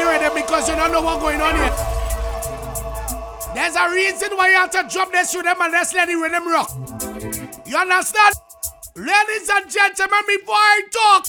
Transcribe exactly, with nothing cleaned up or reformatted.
rhythm because you don't know what's going on here. There's a reason why you have to drop this rhythm and let's let the rhythm rock. You understand? Ladies and gentlemen, before I talk,